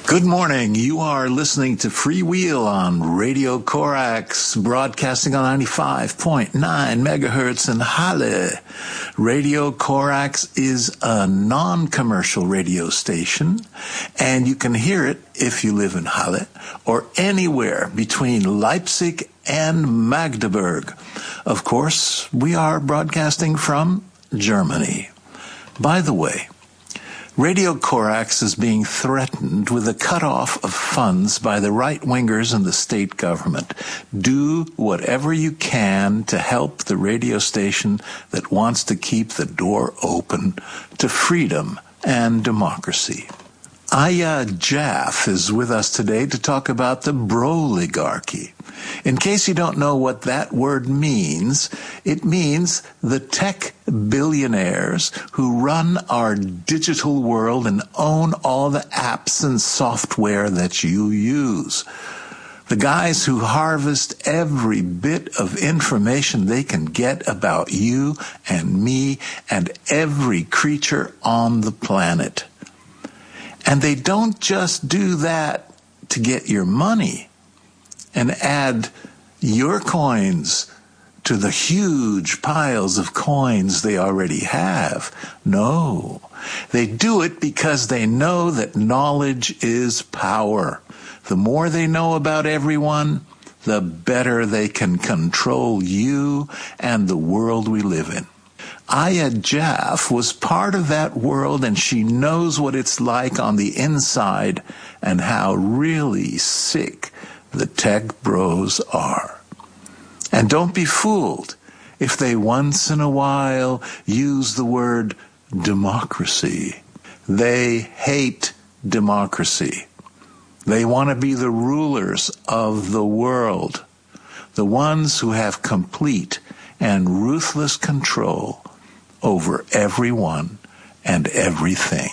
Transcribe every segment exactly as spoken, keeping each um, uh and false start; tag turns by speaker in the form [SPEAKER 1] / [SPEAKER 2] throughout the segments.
[SPEAKER 1] Good morning. You are listening to Freewheel on Radio Corax, broadcasting on ninety-five point nine megahertz in Halle. Radio Corax is a non-commercial radio station, and you can hear it if you live in Halle or anywhere between Leipzig and Magdeburg. Of course, we are broadcasting from Germany. By the way, Radio Corax is being threatened with a cutoff of funds by the right-wingers in the state government. Do whatever you can to help the radio station that wants to keep the door open to freedom and democracy. Aya Jaff is with us today to talk about the Broligarchy. In case you don't know what that word means, it means the tech billionaires who run our digital world and own all the apps and software that you use. The guys who harvest every bit of information they can get about you and me and every creature on the planet. And they don't just do that to get your money and add your coins to the huge piles of coins they already have. No, they do it because they know that knowledge is power. The more they know about everyone, the better they can control you and the world we live in. Aya Jaff was part of that world, and she knows what it's like on the inside and how really sick the tech bros are. And don't be fooled if they once in a while use the word democracy. They hate democracy. They want to be the rulers of the world, the ones who have complete and ruthless control over everyone and everything.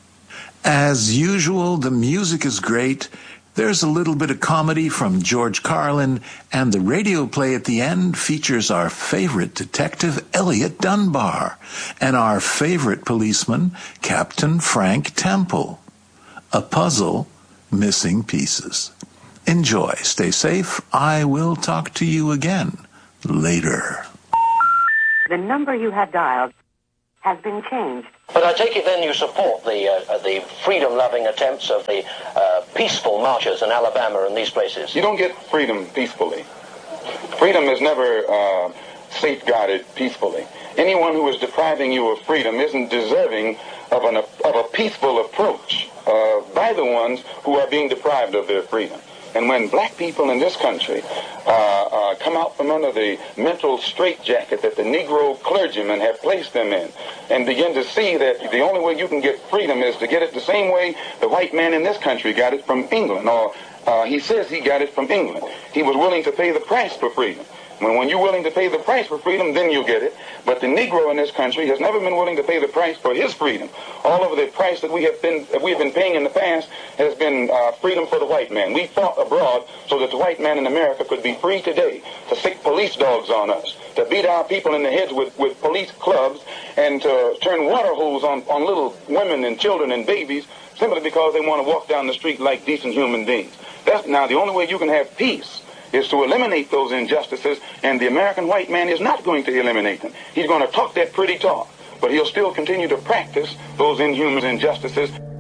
[SPEAKER 1] As usual, the music is great. There's a little bit of comedy from George Carlin, and the radio play at the end features our favorite detective, Elliot Dunbar, and our favorite policeman, Captain Frank Temple. A puzzle, missing pieces. Enjoy. Stay safe. I will talk to you again later.
[SPEAKER 2] The number you have dialed has been changed.
[SPEAKER 3] But I take it then you support the uh, the freedom-loving attempts of the uh, peaceful marchers in Alabama and these places.
[SPEAKER 4] You don't get freedom peacefully. Freedom is never uh, safeguarded peacefully. Anyone who is depriving you of freedom isn't deserving of, an, of a peaceful approach uh, by the ones who are being deprived of their freedom. And when black people in this country uh, uh, come out from under the mental straitjacket that the Negro clergymen have placed them in and begin to see that the only way you can get freedom is to get it the same way the white man in this country got it from England, or uh, he says he got it from England. He was willing to pay the price for freedom. When, when you're willing to pay the price for freedom, then you'll get it. But the Negro in this country has never been willing to pay the price for his freedom. All of the price that we have been that we have been paying in the past has been uh, freedom for the white man. We fought abroad so that the white man in America could be free today to sick police dogs on us, to beat our people in the heads with, with police clubs, and to turn water hose on, on little women and children and babies simply because they want to walk down the street like decent human beings. That's now the only way you can have peace is to eliminate those injustices, and the American white man is not going to eliminate them. He's going to talk that pretty talk, but he'll still continue to practice those inhuman injustices.